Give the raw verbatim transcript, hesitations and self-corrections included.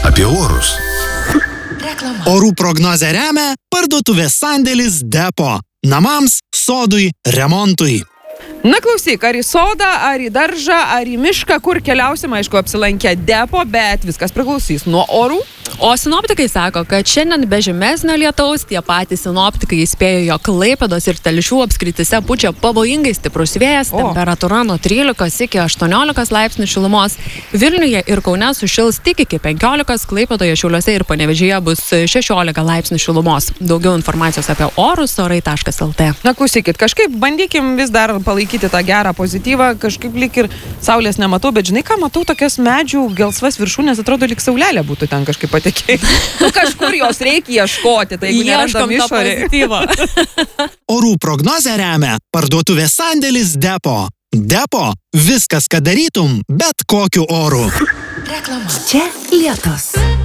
apie orus. Reklama. Orų prognozę remia parduotuvės sandėlis Depo. Namams, sodui, remontui. Na klausyk, ar į sodą, ar į daržą, ar į mišką, kur keliausim, aišku, apsilankę Depo, bet viskas priklausys nuo orų. O sinoptikai sako, kad šiandien be žymesnio lietaus tie patys sinoptikai įspėjo, jog Klaipėdos ir Telšių apskrityse pučia pavojingai stiprus vėjas, O. temperatūra nuo trylikos iki aštuoniolikos laipsnių šilumos. Vilniuje ir Kaune sušils tik iki penkiolikos, Klaipėdoje, Šiauliuose ir Panevėžyje bus šešiolika laipsnių šilumos. Daugiau informacijos apie orus orai taškas lt. Na klausykit, kažkaip bandykim vis dar palaikyti tą gerą pozityvą, kažkaip lyg ir saulės nematau, bet žinai ką, matau tokias medžių gelsvas viršūnės, atrodo lyg saulelė būtų ten kažkaip patekė. Nu, kažkur jos reikia ieškoti, tai jeigu nerandam išorėje. Orų prognozę remia parduotuvės sandėlis Depo. Depo. Viskas, ką darytum, bet kokiu oru. Reklama. Čia lietus.